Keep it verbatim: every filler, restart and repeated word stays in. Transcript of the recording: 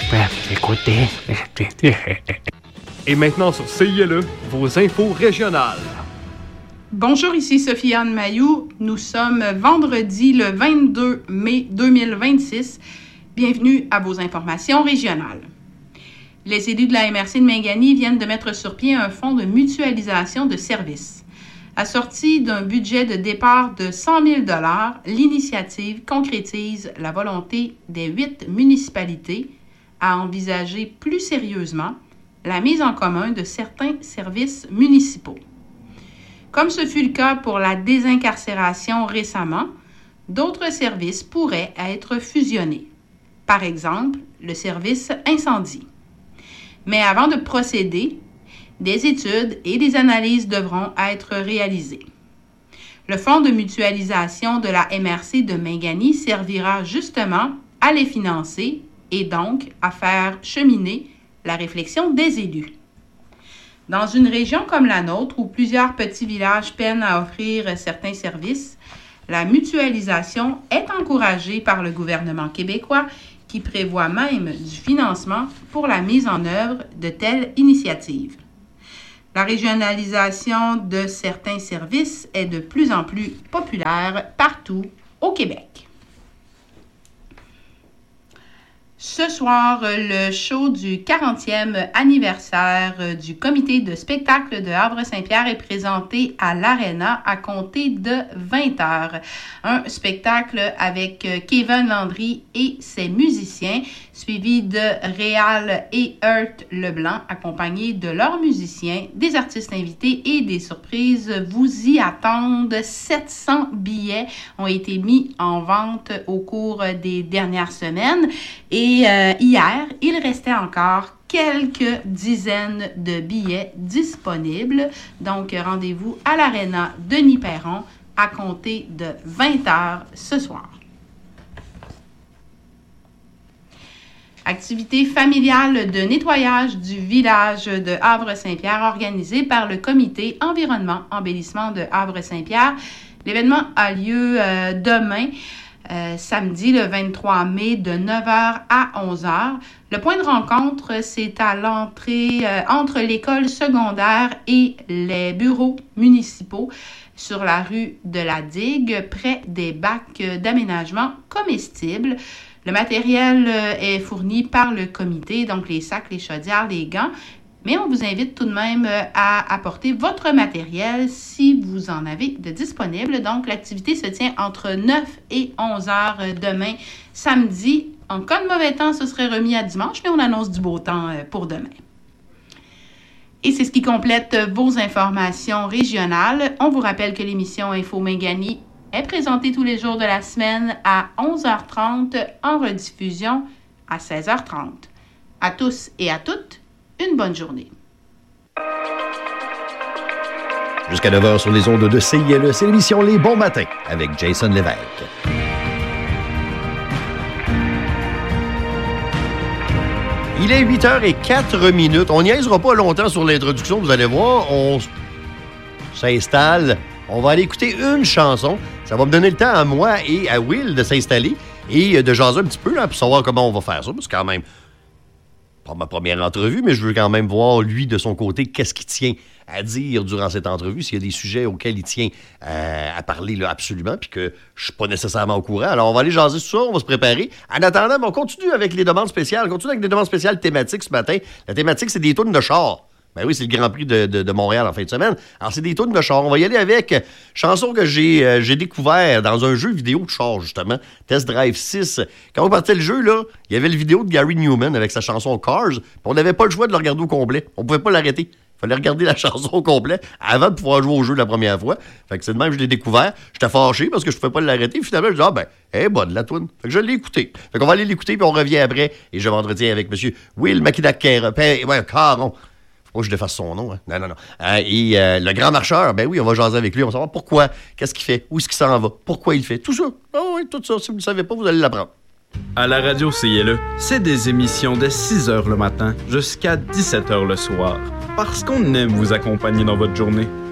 Écoutez. Et maintenant sur C I L E, vos infos régionales. Bonjour, ici Sophie-Anne Mailloux. Nous sommes vendredi le vingt-deux mai deux mille vingt-six. Bienvenue à vos informations régionales. Les élus de la M R C de Mingani viennent de mettre sur pied un fonds de mutualisation de services. Assorti d'un budget de départ de cent mille dollars, l'initiative concrétise la volonté des huit municipalités à envisager plus sérieusement la mise en commun de certains services municipaux. Comme ce fut le cas pour la désincarcération récemment, d'autres services pourraient être fusionnés. Par exemple, le service incendie. Mais avant de procéder, des études et des analyses devront être réalisées. Le fonds de mutualisation de la M R C de Mingani servira justement à les financer et donc à faire cheminer la réflexion des élus. Dans une région comme la nôtre, où plusieurs petits villages peinent à offrir certains services, la mutualisation est encouragée par le gouvernement québécois qui prévoit même du financement pour la mise en œuvre de telles initiatives. La régionalisation de certains services est de plus en plus populaire partout au Québec. Ce soir, le show du quarantième anniversaire du comité de spectacle de Havre-Saint-Pierre est présenté à l'Arena à compter de vingt heures. Un spectacle avec Kevin Landry et ses musiciens, suivi de Réal et Hurt Leblanc, accompagnés de leurs musiciens, des artistes invités et des surprises. Vous y attendent. sept cents billets ont été mis en vente au cours des dernières semaines et Et euh, hier, il restait encore quelques dizaines de billets disponibles. Donc, rendez-vous à l'Arena Denis-Perron à compter de vingt heures ce soir. Activité familiale de nettoyage du village de Havre-Saint-Pierre organisée par le comité Environnement Embellissement de Havre-Saint-Pierre. L'événement a lieu euh, demain. Euh, samedi le vingt-trois mai de neuf heures à onze heures. Le point de rencontre, c'est à l'entrée euh, entre l'école secondaire et les bureaux municipaux sur la rue de la Digue, près des bacs d'aménagement comestibles. Le matériel euh, est fourni par le comité, donc les sacs, les chaudières, les gants. Mais on vous invite tout de même à apporter votre matériel si vous en avez de disponible. Donc, l'activité se tient entre neuf et onze heures demain, samedi. En cas de mauvais temps, ce serait remis à dimanche, mais on annonce du beau temps pour demain. Et c'est ce qui complète vos informations régionales. On vous rappelle que l'émission Info Mingani est présentée tous les jours de la semaine à onze heures trente, en rediffusion à seize heures trente. À tous et à toutes, une bonne journée. Jusqu'à neuf heures sur les ondes de C I L E, c'est l'émission Les Bons Matins avec Jason Lévesque. Il est huit heures quatre minutes. On niaisera pas longtemps sur l'introduction, vous allez voir. On s'installe. On va aller écouter une chanson. Ça va me donner le temps à moi et à Will de s'installer et de jaser un petit peu là, pour savoir comment on va faire ça. Parce que quand même, pas ma première entrevue, mais je veux quand même voir, lui, de son côté, qu'est-ce qu'il tient à dire durant cette entrevue, s'il y a des sujets auxquels il tient euh, à parler là, absolument, puis que je suis pas nécessairement au courant. Alors, on va aller jaser sur ça, on va se préparer. En attendant, on continue avec les demandes spéciales. On continue avec des demandes spéciales thématiques ce matin. La thématique, c'est des tunes de char. Ben oui, c'est le Grand Prix de, de, de Montréal en fin de semaine. Alors, c'est des tunes de char. On va y aller avec chanson que j'ai, euh, j'ai découvert dans un jeu vidéo de char, justement, Test Drive six. Quand on partait le jeu, là, il y avait le vidéo de Gary Newman avec sa chanson Cars, puis on n'avait pas le choix de le regarder au complet. On pouvait pas l'arrêter. Il fallait regarder la chanson au complet avant de pouvoir jouer au jeu la première fois. Fait que c'est de même que je l'ai découvert. J'étais fâché parce que je ne pouvais pas l'arrêter. Finalement, je dis, ah ben, elle est bonne, la toune. Fait que je l'ai écouté. Fait qu'on va aller l'écouter, puis on revient après. Et je vais m'entretenir avec M. Will Makinak-Caron. Ouais, Caron. Faut pas que je défasse son nom. Hein. Non, non, non. Euh, et euh, le grand marcheur, ben oui, on va jaser avec lui. On va savoir pourquoi, qu'est-ce qu'il fait, où est-ce qu'il s'en va, pourquoi il fait. Tout ça. Ah oh, oui, tout ça. Si vous ne le savez pas, vous allez l'apprendre. À la radio C I L E, c'est des émissions de six heures le matin jusqu'à dix-sept heures le soir. Parce qu'on aime vous accompagner dans votre journée.